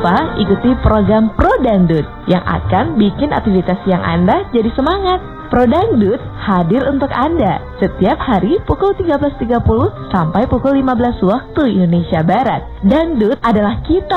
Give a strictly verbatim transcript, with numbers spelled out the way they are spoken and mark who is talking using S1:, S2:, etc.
S1: lupa ikuti program Pro Dangdut yang akan bikin aktivitas siang Anda jadi semangat. Pro Dangdut hadir untuk Anda setiap hari pukul tiga belas tiga puluh sampai pukul lima belas waktu Indonesia Barat. Dangdut adalah kita.